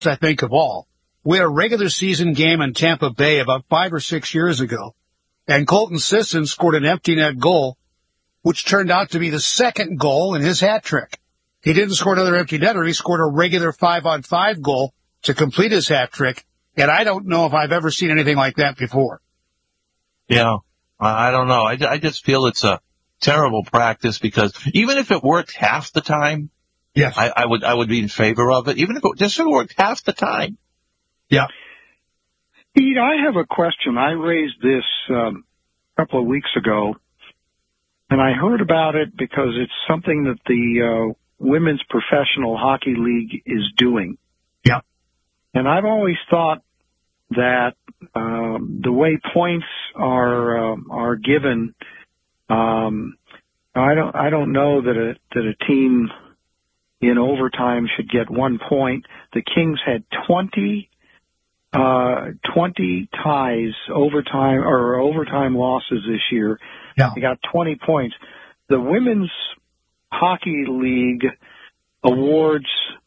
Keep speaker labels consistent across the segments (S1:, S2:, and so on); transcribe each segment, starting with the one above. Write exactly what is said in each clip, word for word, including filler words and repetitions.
S1: I think, of all. We had a regular season game in Tampa Bay about five or six years ago, and Colton Sisson scored an empty net goal, which turned out to be the second goal in his hat trick. He didn't score another empty netter. He scored a regular five-on-five goal to complete his hat trick, and I don't know if I've ever seen anything like that before.
S2: Yeah, I don't know. I, I just feel it's a terrible practice because even if it worked half the time,
S1: yes,
S2: I, I would I would be in favor of it. Even if it just if it worked half the time.
S1: Yeah.
S3: Pete, I have a question. I raised this um, a couple of weeks ago, and I heard about it because it's something that the uh, Women's Professional Hockey League is doing.
S1: Yeah.
S3: And I've always thought that um, the way points are uh, are given, um, I don't I don't know that a that a team in overtime should get one point. The Kings had twenty. Uh, twenty ties, overtime, or overtime losses this year.
S1: Yeah.
S3: They got twenty points. The Women's Hockey League awards,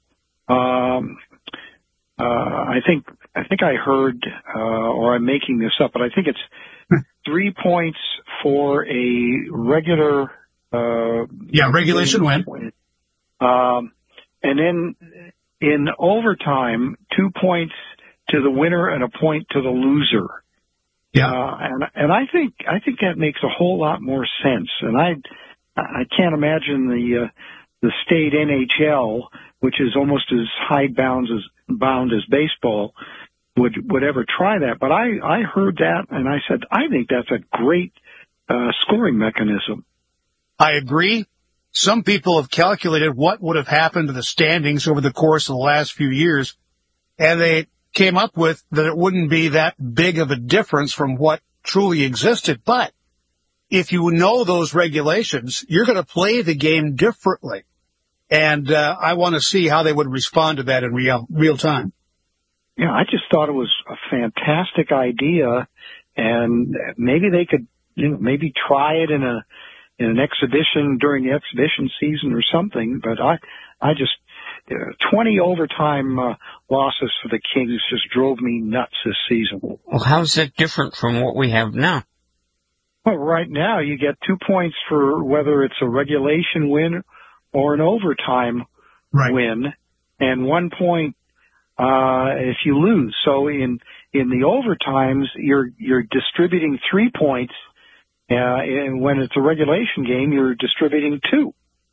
S3: um, uh, I think, I think I heard, uh, or I'm making this up, but I think it's three points for a regular, uh,
S1: yeah, regulation win.
S3: win. Um, and then in overtime, two points to the winner and a point to the loser.
S1: Yeah.
S3: Uh, and, and I think, I think that makes a whole lot more sense. And I, I can't imagine the, uh, the state N H L, which is almost as hidebound as, bound as baseball, would, would ever try that. But I, I heard that and I said, I think that's a great, uh, scoring mechanism.
S1: I agree. Some people have calculated what would have happened to the standings over the course of the last few years, and they came up with that it wouldn't be that big of a difference from what truly existed. But if you know those regulations, you're going to play the game differently. And uh, I want to see how they would respond to that in real real time.
S3: Yeah, I just thought it was a fantastic idea, and maybe they could, you know, maybe try it in a in an exhibition during the exhibition season or something. But I, I just. Uh, twenty overtime uh, losses for the Kings just drove me nuts this season.
S4: Well, how's that different from what we have now?
S3: Well, right now you get two points for whether it's a regulation win or an overtime
S1: right.
S3: win, and one point uh, if you lose. So in in the overtimes, you're you're distributing three points, uh, and when it's a regulation game, you're distributing two.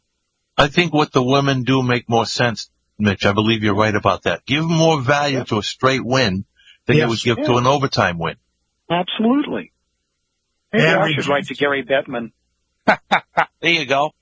S2: I think what the women do make more sense, Mitch. I believe you're right about that. Give more value yep. to a straight win than
S1: yes.
S2: you would give
S3: yeah.
S2: to an overtime win.
S3: Absolutely. Maybe
S1: yeah,
S3: I should write to Gary Bettman.
S2: There you go.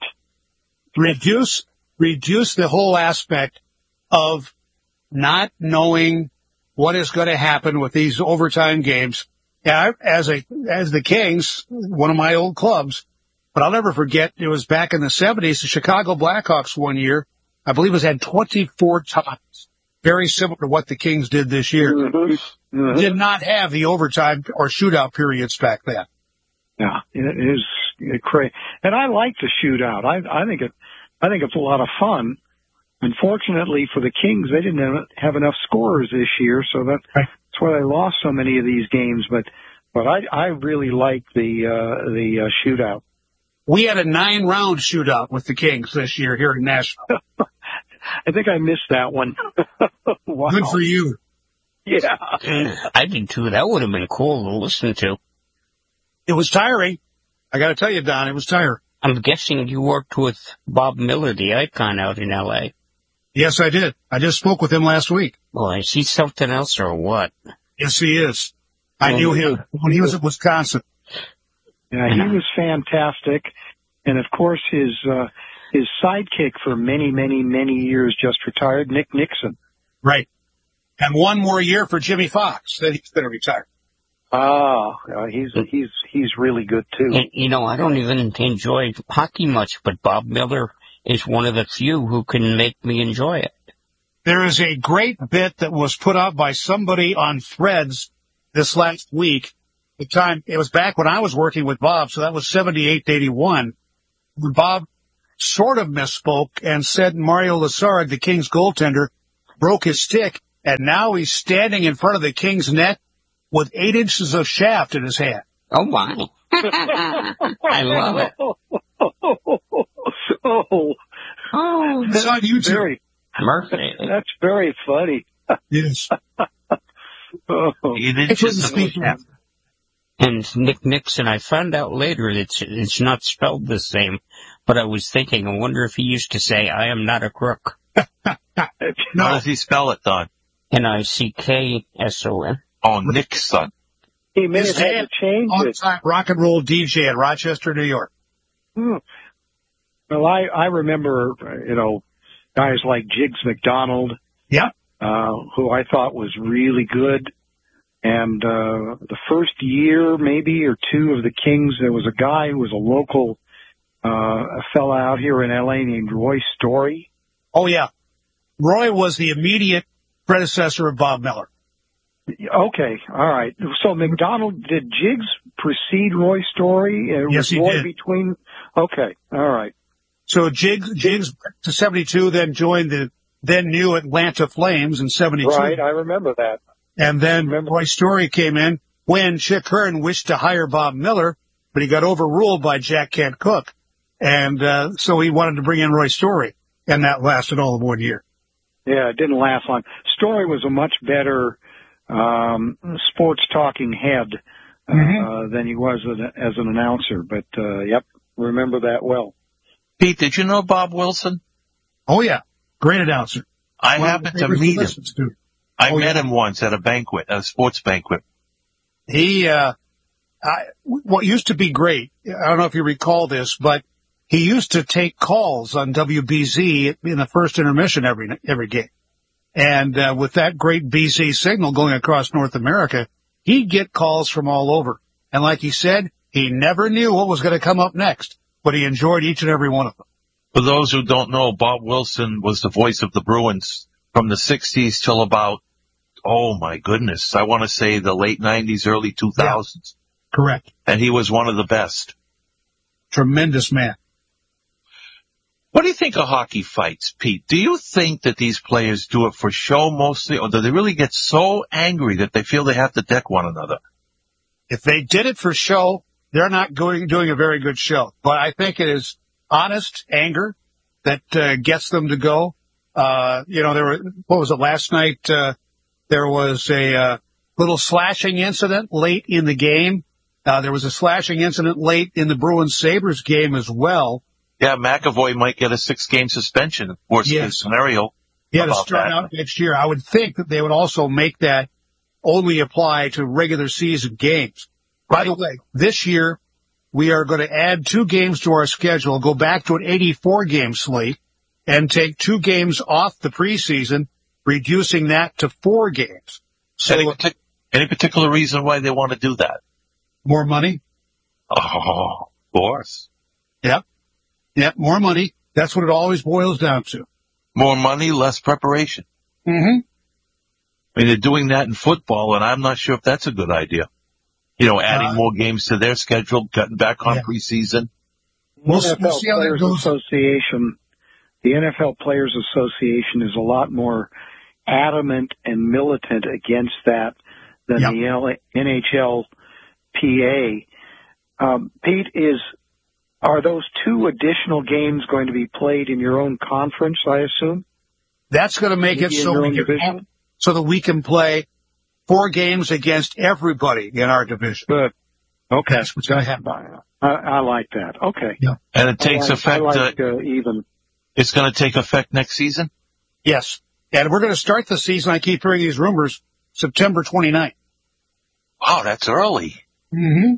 S1: Reduce, reduce the whole aspect of not knowing what is going to happen with these overtime games. Yeah, as a, as the Kings, one of my old clubs, but I'll never forget, it was back in the seventies, the Chicago Blackhawks one year, I believe it was had twenty-four ties. Very similar to what the Kings did this year.
S3: Mm-hmm. Mm-hmm.
S1: Did not have the overtime or shootout periods back then.
S3: Yeah, it is crazy. And I like the shootout. I, I think it, I think it's a lot of fun. Unfortunately for the Kings, they didn't have enough scorers this year, so that,
S1: right.
S3: that's why they lost so many of these games. But, but I, I really like the, uh, the uh, shootout.
S1: We had a nine-round shootout with the Kings this year here in Nashville.
S3: I think I missed that one. Wow.
S1: Good for you.
S3: Yeah.
S4: I did too. That would have been cool to listen to.
S1: It was tiring. I got to tell you, Don, it was tiring.
S4: I'm guessing you worked with Bob Miller, the icon, out in L A.
S1: Yes, I did. I just spoke with him last week.
S4: Well, is he something else or what?
S1: Yes, he is. I
S4: well,
S1: knew him when he was at Wisconsin.
S3: Yeah, he was fantastic. And of course, his, uh, his sidekick for many, many, many years just retired, Nick Nixon.
S1: Right. And one more year for Jimmy Fox, then he's going to retire.
S3: Ah, uh, he's, he's, he's really good too.
S4: And, you know, I don't even enjoy hockey much, but Bob Miller is one of the few who can make me enjoy it.
S1: There is a great bit that was put out by somebody on Threads this last week. The time, it was back when I was working with Bob, so that was seventy-eight to eighty-one. When Bob sort of misspoke and said Mario Lessard, the Kings goaltender, broke his stick. and now he's standing in front of the king's net with eight inches of shaft in his hand.
S4: Oh, my. I love it.
S3: Oh,
S4: Oh,
S1: It's on YouTube.
S3: very,
S4: mercy.
S3: that's very funny.
S1: Yes.
S3: Oh.
S2: He didn't
S1: It's
S2: just
S1: the shaft.
S4: And Nick Nixon, I found out later that it's, it's not spelled the same, but I was thinking, I wonder if he used to say, I am not a crook.
S2: How does he spell it, Don?
S4: N I C K S O N.
S2: Oh, Nixon.
S3: He may
S1: His
S3: have had to
S1: dad,
S3: change
S1: on
S3: it.
S1: time rock and roll D J in Rochester, New York.
S3: Hmm. Well, I, I remember, you know, guys like Jiggs McDonald,
S1: Yeah.
S3: uh, who I thought was really good. And, uh, the first year, maybe, or two of the Kings, there was a guy who was a local, uh, a fella out here in L A named Roy Story.
S1: Oh, yeah. Roy was the immediate predecessor of Bob Miller.
S3: Okay, all right. So McDonald, did Jiggs precede Roy Story? Uh,
S1: Yes,
S3: was
S1: he
S3: Roy
S1: did.
S3: Between? Okay, all right.
S1: So Jiggs, Jiggs to seventy-two, then joined the then new Atlanta Flames in seventy-two.
S3: Right, I remember that.
S1: And then
S3: Remember.
S1: Roy Story came in when Chick Hearn wished to hire Bob Miller, but he got overruled by Jack Kent Cooke. And uh, so he wanted to bring in Roy Story, and that lasted all of one year.
S3: Yeah, it didn't last long. Story was a much better um, sports talking head uh,
S1: Mhm.
S3: than he was as, a, as an announcer. But, uh, yep, remember that well.
S2: Pete, did you know Bob Wilson?
S1: Oh, yeah. Great announcer.
S2: I
S1: One of
S2: happened
S1: the
S2: to
S1: favorites
S2: meet him.
S1: listens to.
S2: I
S1: Oh,
S2: met
S1: yeah.
S2: him once at a banquet, a sports banquet.
S1: He, uh, I, what used to be great, I don't know if you recall this, but he used to take calls on W B Z in the first intermission every, every game. And, uh, with that great B Z signal going across North America, he'd get calls from all over. And like he said, he never knew what was going to come up next, but he enjoyed each and every one of them.
S2: For those who don't know, Bob Wilson was the voice of the Bruins from the sixties till about, oh my goodness, I want to say the late nineties, early two thousands.
S1: Correct.
S2: And he was one of the best.
S1: Tremendous man.
S2: What do you think of hockey fights, Pete? Do you think that these players do it for show mostly, or do they really get so angry that they feel they have to deck one another?
S1: If they did it for show, they're not going, doing a very good show. But I think it is honest anger that uh, gets them to go. Uh, you know, there were, what was it last night? Uh, there was a uh, little slashing incident late in the game. Uh, there was a slashing incident late in the Bruins Sabres game as well.
S2: Yeah, McAvoy might get a six-game suspension, worst
S1: Yes.
S2: case scenario.
S1: He had to
S2: about
S1: start
S2: that.
S1: out next year. I would think that they would also make that only apply to regular season games. By the way, this year we are going to add two games to our schedule, go back to an eighty-four game slate, and take two games off the preseason, reducing that to four games. So
S2: Any, partic- any particular reason why they want to do that?
S1: more money.
S2: Oh, of course.
S1: Yep. Yep. More money. That's what it always boils down to.
S2: More money, less preparation.
S1: Mm-hmm.
S2: I mean, they're doing that in football, and I'm not sure if that's a good idea. You know, adding
S1: Uh,
S2: more games to their schedule, cutting back on
S1: Yeah.
S2: preseason.
S1: We'll,
S3: N F L
S1: we'll see how that
S3: Players
S1: goes.
S3: Association, the N F L Players Association is a lot more adamant and militant against that than
S1: Yep.
S3: the L- N H L P A. Um, Pete, is are those two additional games going to be played in your own conference, I assume?
S1: That's going to make it
S3: Maybe in
S1: so
S3: your
S1: we
S3: own
S1: can,
S3: division?
S1: so that we can play four games against everybody in our division.
S3: Good. Okay.
S1: That's what's going to happen.
S3: I, I like that. Okay.
S2: And it takes
S3: I like,
S2: effect,
S3: I like
S2: uh,
S3: uh, even.
S2: it's going to take effect next season?
S1: Yes. And we're going to start the season, I keep hearing these rumors, September twenty-ninth.
S2: Wow, that's early.
S1: Mm-hmm.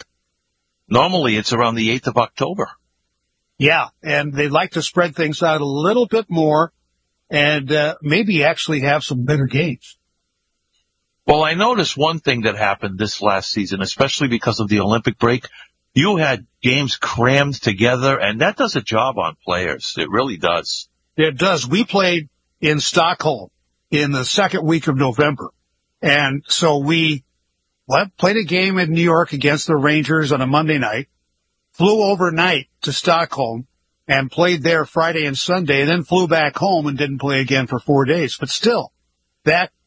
S2: Normally it's around the eighth of October.
S1: Yeah. And they'd like to spread things out a little bit more and uh, maybe actually have some better games.
S2: Well, I noticed one thing that happened this last season, especially because of the Olympic break. You had games crammed together, and that does a job on players. It really does.
S1: It does. We played in Stockholm in the second week of November. And so we well, played a game in New York against the Rangers on a Monday night, flew overnight to Stockholm and played there Friday and Sunday, and then flew back home and didn't play again for four days. But still, that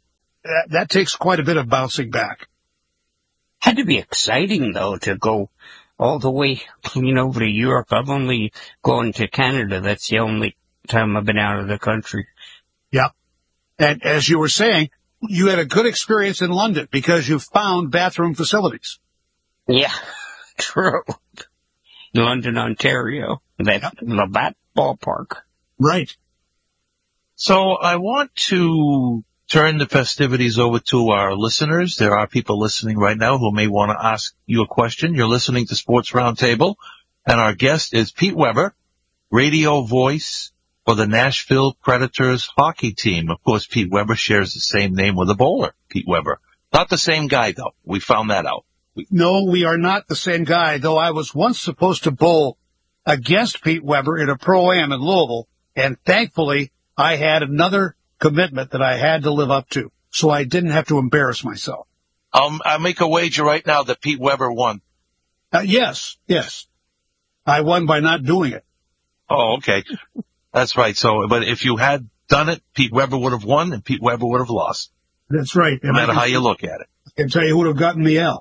S1: that, that takes quite a bit of bouncing back.
S4: Had to be exciting, though, to go all the way clean over to Europe. I've only gone to Canada. That's the only time I've been out of the country.
S1: Yeah. And as you were saying, you had a good experience in London because you found bathroom facilities.
S4: Yeah, true. London, Ontario, that yep. Labatt ballpark.
S1: Right.
S2: So I want to turn the festivities over to our listeners. There are people listening right now who may want to ask you a question. You're listening to Sports Roundtable, and our guest is Pete Weber, radio voice for the Nashville Predators hockey team. Of course, Pete Weber shares the same name with a bowler, Pete Weber. Not the same guy, though. We found that out.
S1: No, we are not the same guy, though I was once supposed to bowl against Pete Weber in a Pro-Am in Louisville, and thankfully I had another commitment that I had to live up to, so I didn't have to embarrass myself.
S2: Um, I'll make a wager right now that Pete Weber won.
S1: Uh, yes, yes. I won by not doing it.
S2: Oh, okay. That's right. So, but if you had done it, Pete Weber would have won and Pete Weber would have lost.
S1: That's right.
S2: No matter how you look at it.
S1: I can tell you who would have gotten the L.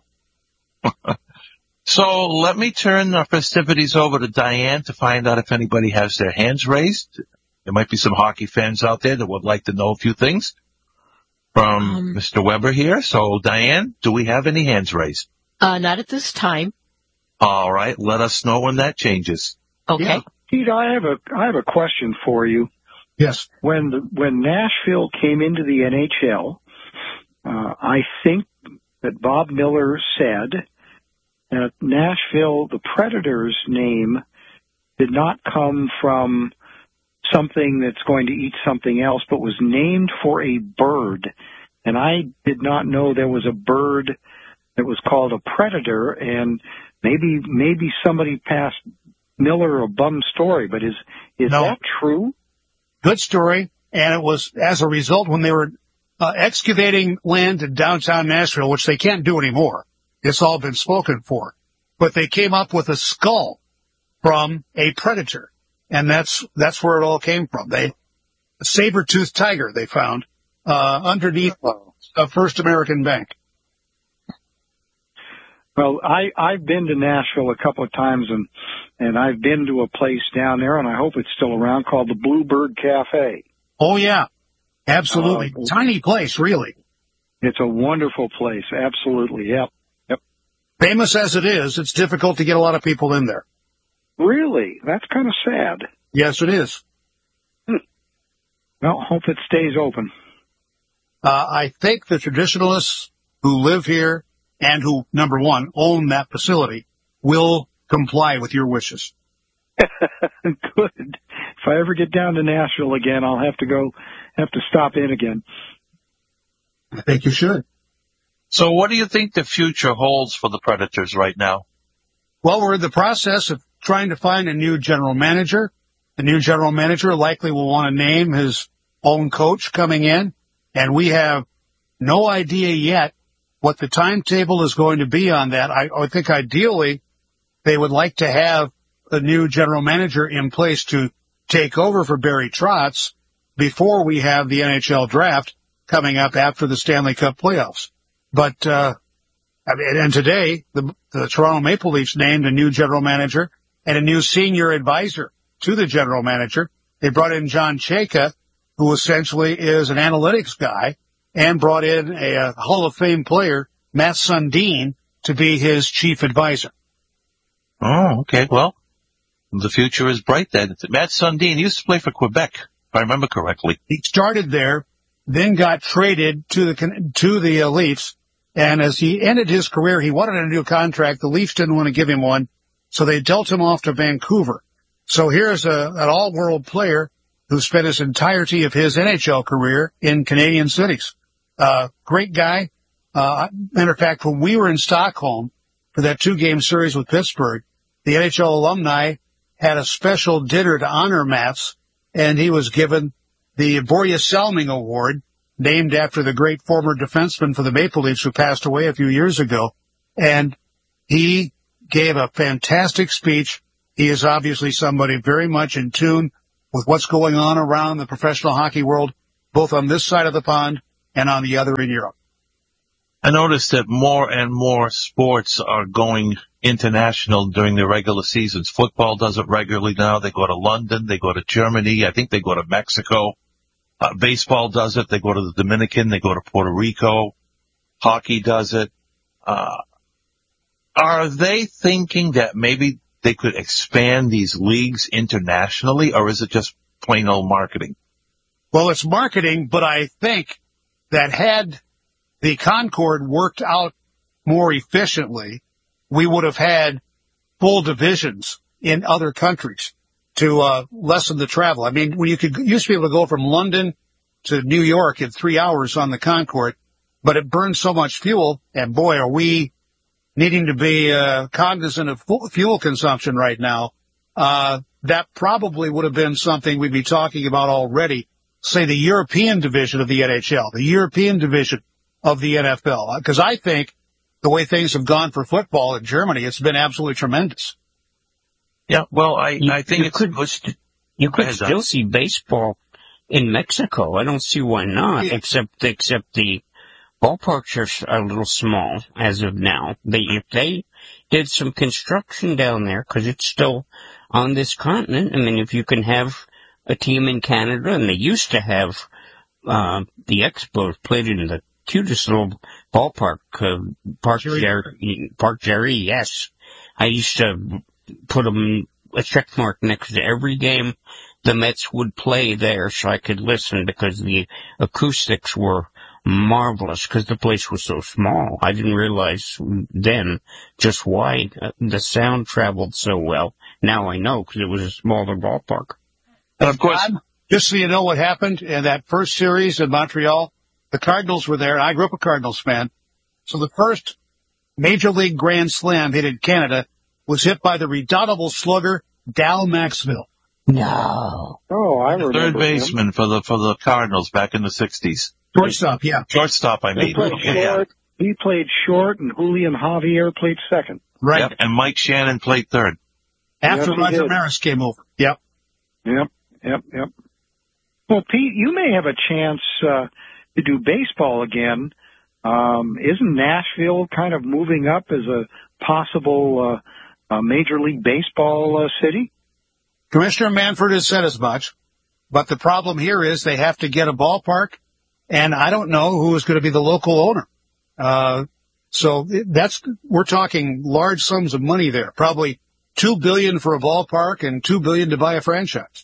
S2: So let me turn our festivities over to Diane to find out if anybody has their hands raised. There might be some hockey fans out there that would like to know a few things from um, Mister Weber here. So, Diane, do we have any hands raised?
S5: Uh, not at this time.
S2: All right. Let us know when that changes.
S5: Okay.
S3: Yeah. Pete, I have a I have a question for you.
S1: Yes.
S3: When the, when Nashville came into the N H L, uh, I think that Bob Miller said that Nashville, the Predators' name, did not come from something that's going to eat something else, but was named for a bird. And I did not know there was a bird that was called a predator, and maybe maybe somebody passed Miller a bum story, but is is
S1: no.
S3: that true?
S1: Good story, and it was as a result when they were uh, excavating land in downtown Nashville, which they can't do anymore. It's all been spoken for. But they came up with a skull from a predator. And that's, that's where it all came from. They, a saber-toothed tiger they found, uh, underneath a First American Bank.
S3: Well, I, I've been to Nashville a couple of times, and, and I've been to a place down there, and I hope it's still around, called the Bluebird Cafe.
S1: Oh, yeah. Absolutely. Uh, Tiny place, really.
S3: It's a wonderful place. Absolutely. Yep. Yep.
S1: Famous as it is, it's difficult to get a lot of people in there.
S3: Really? That's kind of sad.
S1: Yes, it is.
S3: Hmm. Well, hope it stays open.
S1: Uh, I think the traditionalists who live here and who, number one, own that facility will comply with your wishes.
S3: Good. If I ever get down to Nashville again, I'll have to go, have to stop in again.
S1: I think you should.
S2: So what do you think the future holds for the Predators right now?
S1: Well, we're in the process of trying to find a new general manager. The new general manager likely will want to name his own coach coming in, and we have no idea yet what the timetable is going to be on that. I, I think ideally they would like to have a new general manager in place to take over for Barry Trotz before we have the N H L draft coming up after the Stanley Cup playoffs. But, uh, I mean, and today the, the Toronto Maple Leafs named a new general manager and a new senior advisor to the general manager. They brought in John Chayka, who essentially is an analytics guy, and brought in a, a Hall of Fame player, Matt Sundin, to be his chief advisor.
S2: Oh, okay. Well, the future is bright then. Matt Sundin used to play for Quebec, if I remember correctly.
S1: He started there, then got traded to the to the uh, Leafs, and as he ended his career, he wanted a new contract. The Leafs didn't want to give him one, so they dealt him off to Vancouver. So here's a, an all-world player who spent his entirety of his N H L career in Canadian cities. Uh, great guy. Uh, matter of fact, when we were in Stockholm for that two-game series with Pittsburgh, the N H L alumni had a special dinner to honor Mats, and he was given the Börje Salming Award, named after the great former defenseman for the Maple Leafs who passed away a few years ago. And he gave a fantastic speech. He is obviously somebody very much in tune with what's going on around the professional hockey world, both on this side of the pond and on the other in Europe.
S2: I noticed that more and more sports are going international during the regular seasons. Football does it regularly now. They go to London. They go to Germany. I think they go to Mexico. Uh, baseball does it. They go to the Dominican. They go to Puerto Rico. Hockey does it. Uh, are they thinking that maybe they could expand these leagues internationally, or is it just plain old marketing?
S1: Well, it's marketing, but I think that had the Concord worked out more efficiently, we would have had full divisions in other countries to uh, lessen the travel. I mean, when you could used to be able to go from London to New York in three hours on the Concord, but it burns so much fuel, and boy, are we needing to be uh, cognizant of fuel consumption right now. Uh, that probably would have been something we'd be talking about already, say the European division of the N H L, the European division of the N F L, because I think the way things have gone for football in Germany, it's been absolutely tremendous.
S2: Yeah, well, I,
S4: You,
S2: I think
S4: you
S2: it's
S4: could,
S2: good.
S4: you could
S2: ahead,
S4: still
S2: Don.
S4: see baseball in Mexico. I don't see why not,
S1: Yeah.
S4: except except the ballparks are a little small as of now. They, if they did some construction down there, because it's still on this continent, I mean, if you can have a team in Canada, and they used to have uh, the Expos played in the cutest little ballpark, uh, Park
S1: Jerry.
S4: Jerry, Park Jerry, yes. I used to put them a check mark next to every game the Mets would play there so I could listen, because the acoustics were marvelous because the place was so small. I didn't realize then just why the sound traveled so well. Now I know, because it was a smaller ballpark.
S2: And of course,
S1: John, just so you know what happened in that first series in Montreal, the Cardinals were there. I grew up a Cardinals fan. So the first Major League Grand Slam hit in Canada was hit by the redoubtable slugger, Dal Maxville.
S4: No.
S3: Oh, I remember
S2: third
S3: him.
S2: baseman for the for the Cardinals back in the sixties.
S1: Shortstop, yeah.
S2: Shortstop, I
S3: He
S2: mean.
S3: played
S2: Yeah.
S3: short. He played short, and Julian Javier played second.
S1: Right.
S2: Yep. And Mike Shannon played third.
S1: After
S3: Yes, he
S1: Roger
S3: did.
S1: Maris came over. Yep.
S3: Yep, yep, yep. Well, Pete, you may have a chance uh, to do baseball again. Um, isn't Nashville kind of moving up as a possible uh, uh, Major League Baseball uh, city?
S1: Commissioner Manfred has said as much, but the problem here is they have to get a ballpark, and I don't know who is going to be the local owner. Uh, so that's, we're talking large sums of money there, probably two billion dollars for a ballpark and two billion dollars to buy a franchise.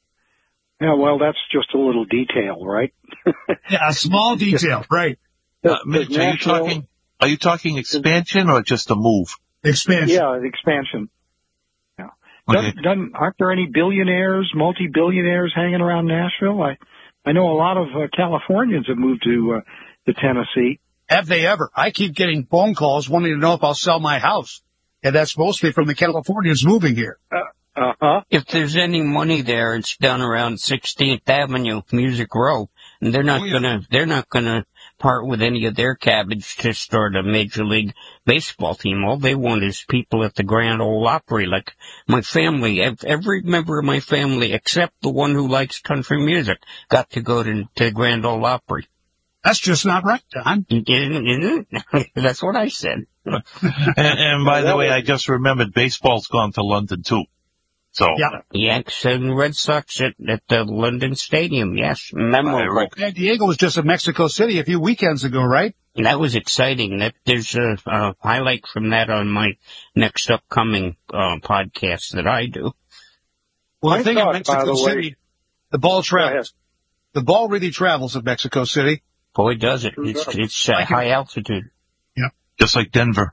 S3: Yeah, well, that's just a little detail, right?
S1: Yeah, a small detail, right.
S2: Uh, Mitch, are you
S3: Nashville-
S2: talking? Are you talking expansion or just a move?
S1: Expansion.
S3: Yeah, the expansion. Yeah.
S2: Okay.
S3: Doesn't, doesn't, aren't there any billionaires, multi-billionaires hanging around Nashville? I, I know a lot of uh, Californians have moved to uh, to Tennessee.
S1: Have they ever? I keep getting phone calls wanting to know if I'll sell my house. And that's mostly from the Californians moving here.
S3: Uh huh.
S4: If there's any money there, it's down around sixteenth Avenue, Music Row, and they're not
S1: Oh, yeah.
S4: gonna, they're not gonna part with any of their cabbage to start a Major League Baseball team. All they want is people at the Grand Ole Opry. Like my family, ev- every member of my family, except the one who likes country music, got to go to, to Grand Ole Opry.
S1: That's just not right, Don.
S4: Isn't it? That's what I said.
S2: And, and by the way, I just remembered baseball's gone to London too. So
S1: Yeah.
S4: Yanks and Red Sox at, at the London Stadium, yes, memorable.
S1: San Diego was just in Mexico City a few weekends ago, right?
S4: And that was exciting. That there's a, a highlight from that on my next upcoming uh, podcast that I do.
S1: Well,
S3: I
S1: the thing in
S3: thought, by
S1: Mexico
S3: the way-
S1: City, the ball
S3: Go
S1: travels. The ball really travels in Mexico City.
S4: Boy, does it!
S3: Sure
S4: It's
S3: does.
S4: it's uh,
S1: Like it-
S4: high altitude.
S2: just like Denver.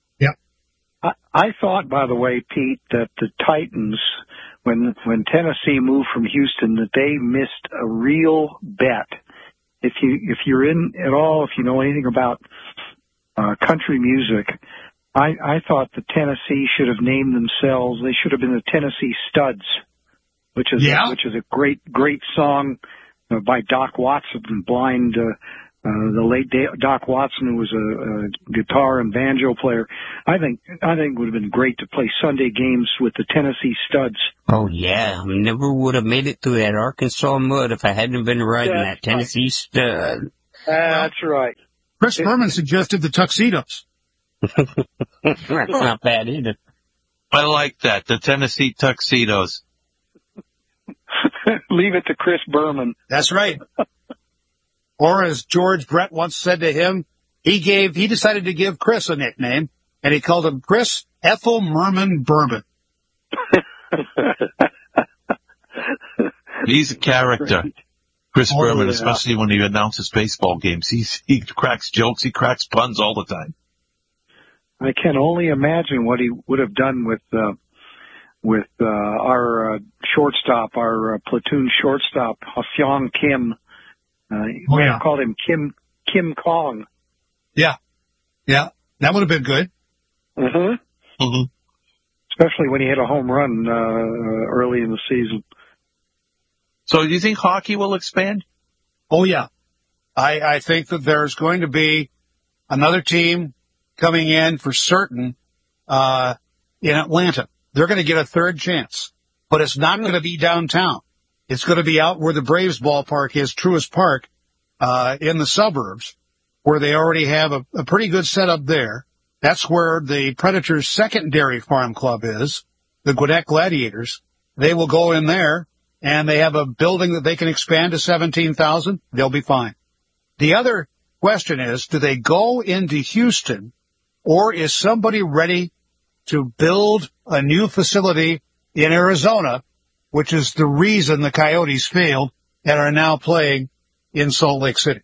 S3: I, I thought, by the way, Pete, that the Titans, when when Tennessee moved from Houston, that they missed a real bet. If you if you're in at all, if you know anything about uh, country music, I, I thought the Tennessee should have named themselves. They should have been the Tennessee Studs, which is
S1: Yeah.
S3: which is a great great song uh, by Doc Watson, blind. Uh, Uh, the late Da- Doc Watson, who was a, a guitar and banjo player. I think I think it would have been great to play Sunday games with the Tennessee Studs.
S4: Oh yeah, I never would have made it through that Arkansas mud if I hadn't been riding
S3: Yeah,
S4: that Tennessee stud.
S3: That's right.
S1: Chris Berman suggested the tuxedos.
S4: That's not bad either.
S2: I like that, the Tennessee tuxedos.
S3: Leave it to Chris Berman.
S1: That's right. Or as George Brett once said to him, he gave, he decided to give Chris a nickname, and he called him Chris Ethel Merman Berman.
S2: He's a character. Chris
S1: Oh,
S2: Berman,
S1: yeah.
S2: especially when he announces baseball games. He's, he cracks jokes, he cracks puns all the time.
S3: I can only imagine what he would have done with uh, with uh, our uh, shortstop, our uh, platoon shortstop, Hyun Kim. Uh, we
S1: Oh, yeah.
S3: have called him Kim Kim Kong.
S1: Yeah. Yeah. That would have been good.
S3: Mm-hmm.
S2: Mm-hmm.
S3: Especially when he hit a home run uh, early in the season.
S2: So do you think hockey will expand?
S1: Oh, yeah. I, I think that there's going to be another team coming in for certain uh in Atlanta. They're going to get a third chance, but it's not going to be downtown. It's going to be out where the Braves ballpark is, Truist Park, uh in the suburbs, where they already have a, a pretty good setup there. That's where the Predators' secondary farm club is, the Gwinnett Gladiators. They will go in there, and they have a building that they can expand to seventeen thousand. They'll be fine. The other question is, do they go into Houston, or is somebody ready to build a new facility in Arizona, which is the reason the Coyotes failed and are now playing in Salt Lake City?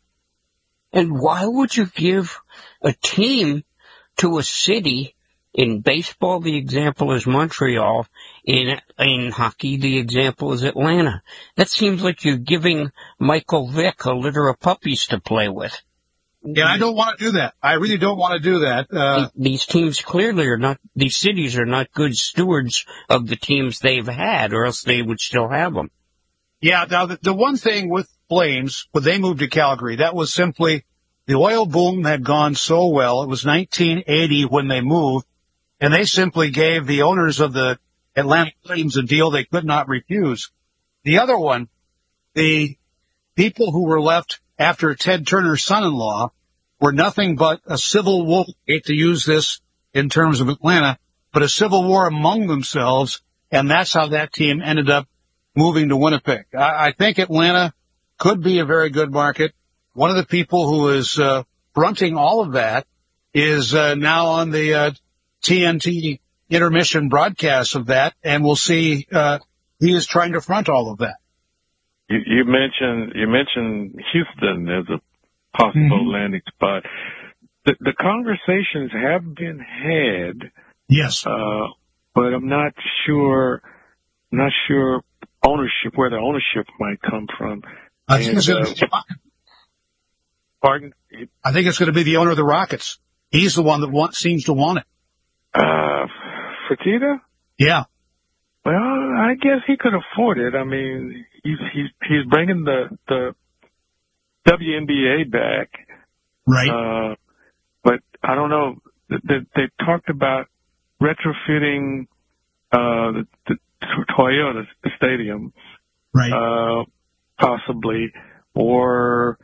S4: And why would you give a team to a city? In baseball, the example is Montreal. In in hockey, the example is Atlanta. That seems like you're giving Michael Vick a litter of puppies to play with.
S1: Yeah, I don't want to do that. I really don't want to do that. Uh,
S4: These teams clearly are not, these cities are not good stewards of the teams they've had, or else they would still have them.
S1: yeah, now the, the one thing with Flames, when they moved to Calgary, that was simply the oil boom had gone so well. It was nineteen eighty when they moved, and they simply gave the owners of the Atlanta Flames a deal they could not refuse. The other one, the people who were left after Ted Turner's son-in-law were nothing but a civil war. I hate to use this in terms of Atlanta, but a civil war among themselves, and that's how that team ended up moving to Winnipeg. I, I think Atlanta could be a very good market. One of the people who is uh, fronting all of that is uh, now on the uh, T N T intermission broadcast of that, and we'll see uh, he is trying to front all of that.
S5: You, you mentioned you mentioned Houston as a possible
S1: Mm-hmm.
S5: landing spot. The, the conversations have been had,
S1: Yes.
S5: uh, but I'm not sure. I'm not sure ownership where the ownership might come from.
S1: I think,
S5: And,
S1: it's gonna,
S5: uh, Pardon?
S1: I think it's going to be the owner of the Rockets. He's the one that want, seems to want it.
S5: Uh, Fertitta?
S1: Yeah.
S5: Well, I guess he could afford it. I mean, he's he's he's bringing the the W N B A back.
S1: Right.
S5: Uh, but I don't know. They, they talked about retrofitting uh, the, the Toyota Stadium,
S1: right.
S5: uh, possibly, or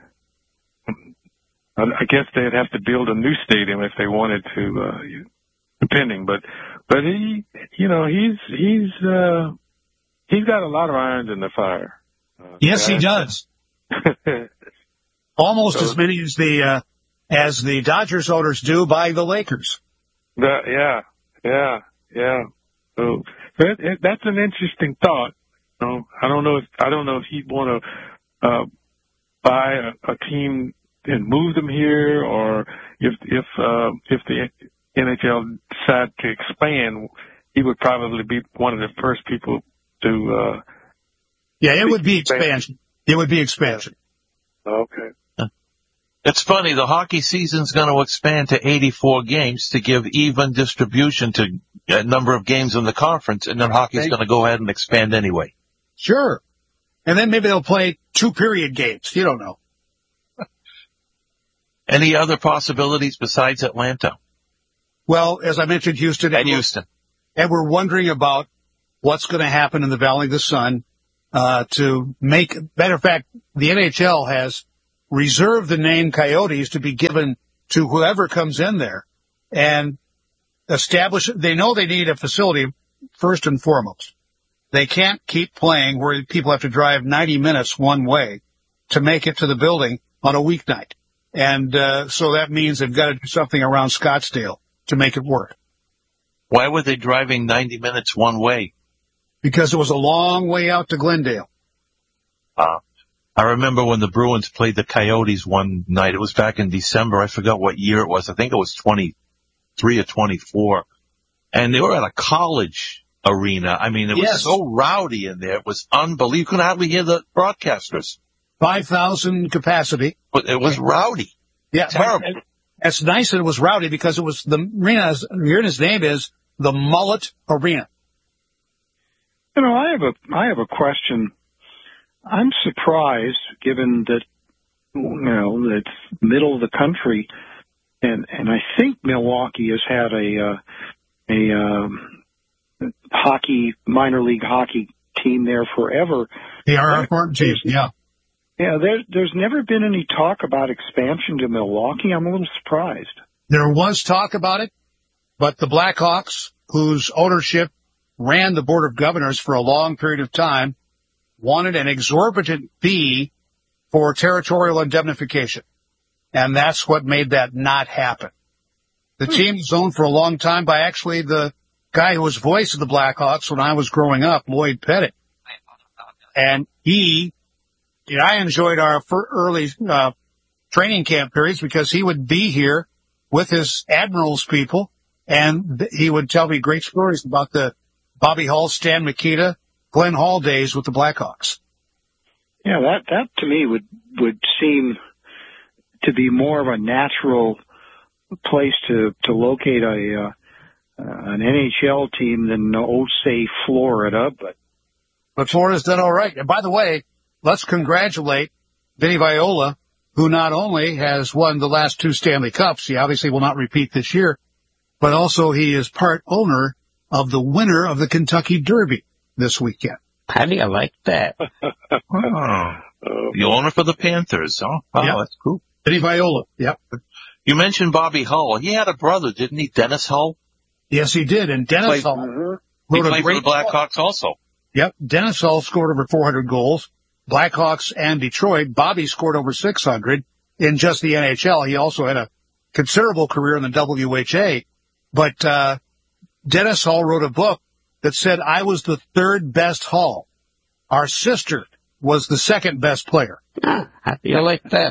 S5: I guess they'd have to build a new stadium if they wanted to, uh, depending. But but he, you know, he's he's uh, he's got a lot of irons in the fire. Uh,
S1: yes, he
S5: guys.
S1: does. Almost
S5: So-
S1: as many as the uh, as the Dodgers owners do by the Lakers.
S5: That, yeah, yeah, yeah. So that, it, that's an interesting thought. You know, I don't know if I don't know if he'd want to uh, buy a, a team and move them here, or if if uh, if the N H L decided to expand, he would probably be one of the first people to. Uh,
S1: Yeah, it would be expansion. It would be expansion.
S5: okay.
S2: It's funny, the hockey season's going to expand to eighty-four games to give even distribution to a number of games in the conference, and then hockey's going to go ahead and expand anyway.
S1: Sure. And then maybe they'll play two period games. You don't know.
S2: Any other possibilities besides Atlanta
S1: Well, as I mentioned, Houston.
S2: and Houston?
S1: And we're wondering about what's going to happen in the Valley of the Sun uh, to make, matter of fact, the N H L has reserve the name Coyotes to be given to whoever comes in there and establish, they know they need a facility first and foremost. They can't keep playing where people have to drive ninety minutes one way to make it to the building on a weeknight. And uh, so that means they've got to do something around Scottsdale to make it work.
S2: Why were they driving ninety minutes one way?
S1: Because it was a long way out to Glendale.
S2: Uh, I remember when the Bruins played the Coyotes one night. It was back in December. I forgot what year it was. I think it was twenty-three or twenty-four. And they were at a college arena. I mean, it was
S1: Yes.
S2: so rowdy in there. It was unbelievable. You couldn't hardly hear the broadcasters.
S1: five thousand capacity.
S2: But it was rowdy.
S1: Yeah.
S2: Terrible.
S1: But it's nice that it was rowdy because it was the arena's, the arena's name is the Mullet Arena.
S3: You know, I have a I have a question. I'm surprised, given that you know it's middle of the country, and and I think Milwaukee has had a uh, a um, hockey minor league hockey team there forever.
S1: They are our important team. Yeah.
S3: Yeah, there, there's never been any talk about expansion to Milwaukee. I'm a little surprised.
S1: There was talk about it, but the Blackhawks, whose ownership ran the Board of Governors for a long period of time, wanted an exorbitant fee for territorial indemnification. And that's what made that not happen. The hmm. team was owned for a long time by actually the guy who was voice of the Blackhawks when I was growing up, Lloyd Pettit. And he, you know, I enjoyed our early uh, training camp periods because he would be here with his Admirals people, and he would tell me great stories about the Bobby Hull, Stan Mikita, Glenn Hall days with the Blackhawks.
S3: Yeah, that that to me would would seem to be more of a natural place to to locate a uh, uh, an N H L team than oh, say Florida, but
S1: but Florida's done all right. And by the way, let's congratulate Vinny Viola, who not only has won the last two Stanley Cups, he obviously will not repeat this year, but also he is part owner of the winner of the Kentucky Derby this weekend.
S4: How do you like that?
S2: Oh, the owner for the Panthers, huh? Oh,
S1: yep.
S2: That's cool.
S1: Vinny Viola, yep.
S2: You mentioned Bobby Hull. He had a brother, didn't he? Dennis Hull?
S1: Yes, he did. And Dennis
S2: played,
S1: Hull
S2: wrote
S1: he
S2: a
S1: played
S2: great
S1: for
S2: the Blackhawks also.
S1: Yep. Dennis Hull scored over four hundred goals. Blackhawks and Detroit. Bobby scored over six hundred in just the N H L. He also had a considerable career in the W H A. But uh Dennis Hull wrote a book that said I was the third best Hull. Our sister was the second best player.
S4: Ah, how do you like that?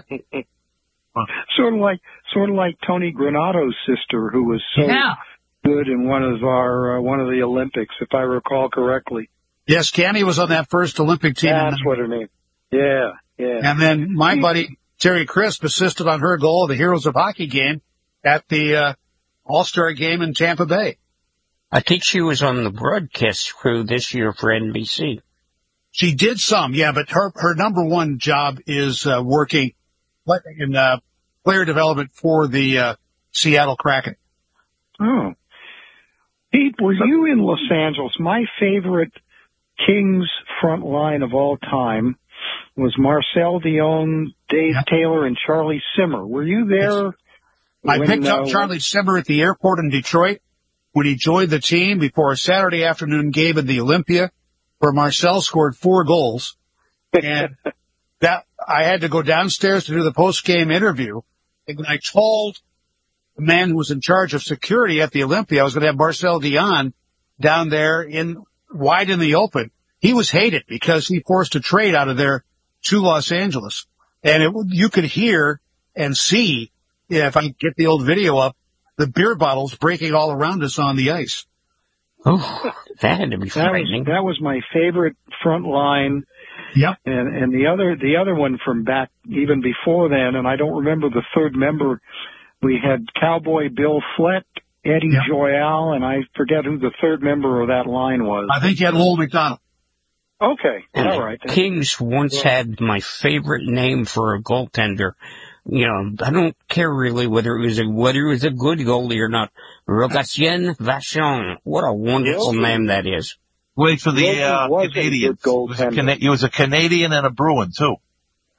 S3: Sort of like sort of like Tony Granado's sister, who was so
S1: yeah.
S3: good in one of our uh, one of the Olympics, if I recall correctly.
S1: Yes, Cammy was on that first Olympic team.
S3: That's what her name. Yeah, yeah.
S1: And then my buddy Terry Crisp assisted on her goal of the Heroes of Hockey game at the uh, All-Star game in Tampa Bay.
S4: I think she was on the broadcast crew this year for N B C.
S1: She did some, yeah, but her her number one job is uh, working in uh, player development for the uh, Seattle Kraken.
S3: Oh. Pete, were you in Los Angeles? My favorite Kings front line of all time was Marcel Dion, Dave yeah. Taylor, and Charlie Simmer. Were you there?
S1: Yes. I
S3: when,
S1: picked up
S3: uh,
S1: Charlie Simmer at the airport in Detroit when he joined the team before a Saturday afternoon game in the Olympia, where Marcel scored four goals. And that I had to go downstairs to do the post-game interview. And when I told the man who was in charge of security at the Olympia I was going to have Marcel Dion down there in wide in the open, he was hated because he forced a trade out of there to Los Angeles. And it, you could hear and see, if I can get the old video up, the beer bottles breaking all around us on the ice.
S4: Oh, that had to be frightening.
S3: That was, that was my favorite front line.
S1: Yep.
S3: And, and the other, the other one from back even before then, and I don't remember the third member, we had Cowboy Bill Flett, Eddie yep. Joyal, and I forget who the third member of that line was.
S1: I think you had Lowell McDonald.
S3: Okay.
S4: And
S3: all right.
S4: Kings once yeah. had my favorite name for a goaltender. You know, I don't care really whether it was a, whether it was a good goalie or not. Rogatien Vachon. What a wonderful
S3: yes.
S4: name that is.
S2: Wait for the uh, Canadians. He was, a Cana- he was a Canadian and a Bruin, too.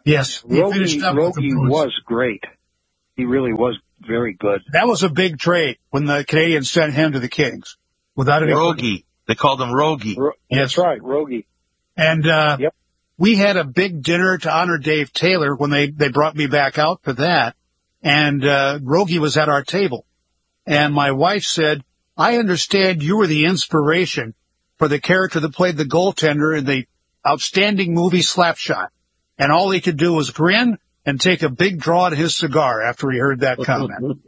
S1: Yes. He finished
S3: Rogie,
S1: up with the
S3: Rogie
S1: Bruins.
S3: was great. He really was very good.
S1: That was a big trade when the Canadians sent him to the Kings. Without any
S2: Rogie. They called him Rogie.
S3: Ro-
S1: Yes.
S3: That's right, Rogie.
S1: And, uh,
S3: Yep.
S1: we had a big dinner to honor Dave Taylor when they, they brought me back out for that. And, uh, Rogie was at our table. And my wife said, I understand you were the inspiration for the character that played the goaltender in the outstanding movie Slapshot. And all he could do was grin and take a big draw at his cigar after he heard that comment.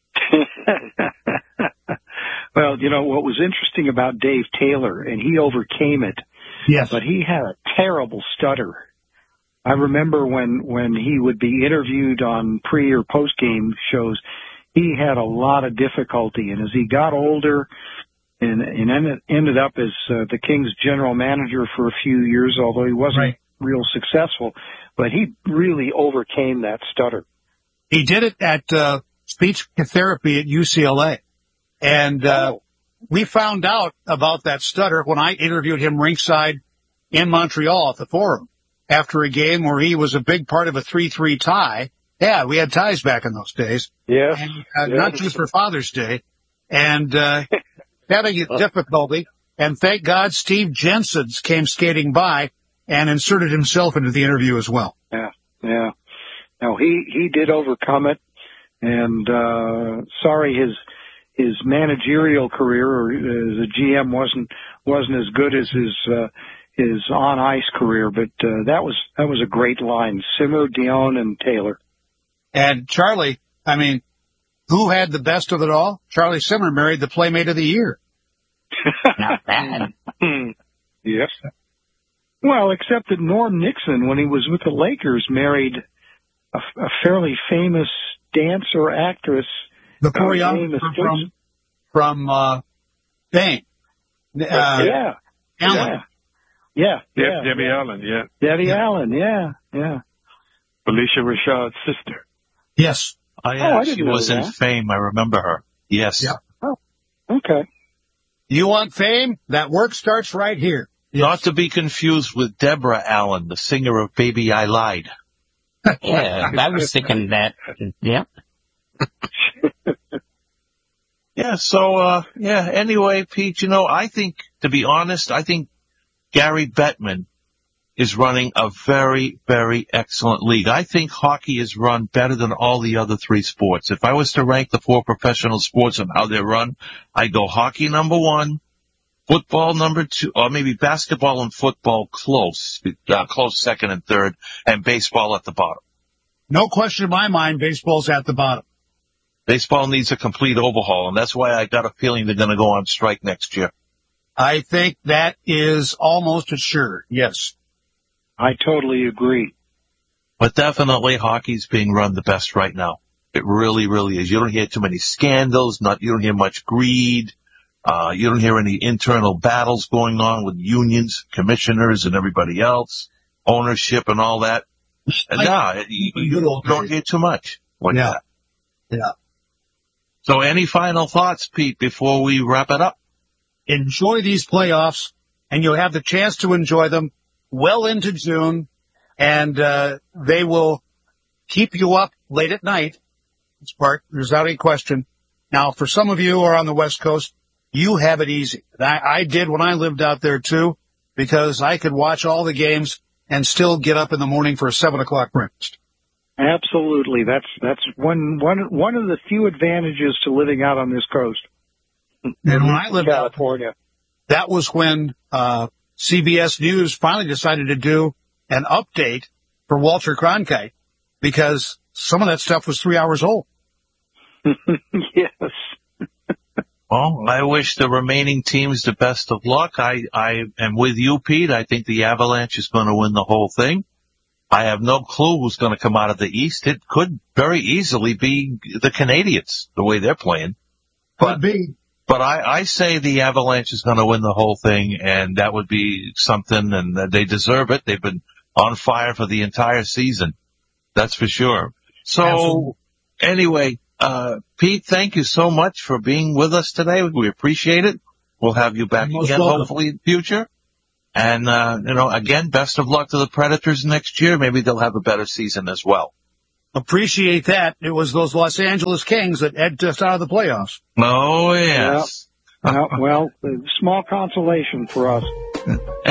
S3: Well, you know, what was interesting about Dave Taylor, and he overcame it,
S1: Yes.
S3: but he had a terrible stutter. I remember when, when he would be interviewed on pre or post game shows, he had a lot of difficulty. And as he got older and, and ended, ended up as uh, the Kings general manager for a few years, although he wasn't
S1: Right.
S3: real successful, but he really overcame that stutter.
S1: He did it at, uh, speech therapy at U C L A. And, uh,
S3: Oh.
S1: we found out about that stutter when I interviewed him ringside in Montreal at the Forum after a game where he was a big part of a three three tie. Yeah, we had ties back in those days.
S3: Yeah.
S1: And, uh, not just for Father's Day. And, uh, having difficulty. And thank God Steve Jensen's came skating by and inserted himself into the interview as well.
S3: Yeah, yeah. No, he, he did overcome it. And, uh, sorry his, his managerial career or as a G M wasn't, wasn't as good as his, uh, his on ice career, but, uh, that was, that was a great line. Simmer, Dion, and Taylor.
S1: And Charlie, I mean, who had the best of it all? Charlie Simmer married the Playmate of the Year.
S4: Not bad.
S3: Yes. Well, except that Norm Nixon, when he was with the Lakers, married a, a fairly famous dancer actress.
S1: The
S3: Uh,
S1: choreographer
S3: name is
S1: from, from, uh, Bang. Uh,
S3: yeah.
S1: Allen.
S3: Yeah. Yeah.
S5: Deb,
S3: yeah.
S5: Debbie Allen, yeah.
S3: Debbie Allen. Yeah. Yeah.
S5: Felicia Rashad's sister.
S1: Yes.
S2: Oh,
S3: Oh,
S2: yeah,
S3: I
S2: she
S3: didn't know
S2: was in
S3: that.
S2: Fame. I remember her. Yes.
S1: Yeah.
S3: Okay.
S1: You want fame? That work starts right here.
S2: Not to be confused with Deborah Allen, the singer of Baby I Lied.
S4: Yeah, I was thinking that. Yeah.
S2: Yeah, so, uh, yeah, anyway, Pete, you know, I think, to be honest, I think Gary Bettman is running a very, very excellent league. I think hockey is run better than all the other three sports. If I was to rank the four professional sports and how they're run, I'd go hockey number one, football number two, or maybe basketball and football close, uh, close second and third, and baseball at the bottom.
S1: No question in my mind, baseball's at the bottom.
S2: Baseball needs a complete overhaul, and that's why I got a feeling they're going to go on strike next year.
S1: I think that is almost assured. Yes.
S3: I totally agree.
S2: But definitely hockey's being run the best right now. It really, really is. You don't hear too many scandals, not, you don't hear much greed. Uh, you don't hear any internal battles going on with unions, commissioners, and everybody else, ownership and all that. And nah, you, you don't hear too much. Like
S1: Yeah.
S2: that.
S1: Yeah.
S2: So any final thoughts, Pete, before we wrap it up?
S1: Enjoy these playoffs, and you'll have the chance to enjoy them well into June, and uh they will keep you up late at night. This part, there's not any question. Now, for some of you who are on the West Coast, you have it easy. I, I did when I lived out there, too, because I could watch all the games and still get up in the morning for a seven o'clock breakfast.
S3: Absolutely. That's, that's one, one, one of the few advantages to living out on this coast.
S1: And when I lived out
S3: California.
S1: that was when uh C B S News finally decided to do an update for Walter Cronkite because some of that stuff was three hours old.
S3: Yes.
S2: Well, I wish the remaining teams the best of luck. I, I am with you, Pete. I think the Avalanche is going to win the whole thing. I have no clue who's going to come out of the East. It could very easily be the Canadians, the way they're playing.
S1: Could be.
S2: But I, I say the Avalanche is going to win the whole thing, and that would be something, and they deserve it. They've been on fire for the entire season. That's for sure. So,
S1: Absolutely.
S2: anyway, uh, Pete, thank you so much for being with us today. We appreciate it. We'll have you back
S1: You're most
S2: again,
S1: welcome.
S2: hopefully in the future. And, uh, you know, again, best of luck to the Predators next year. Maybe they'll have a better season as well.
S1: Appreciate that. It was those Los Angeles Kings that edged us out of the playoffs.
S2: Oh, yes.
S3: Well, well, small consolation for us.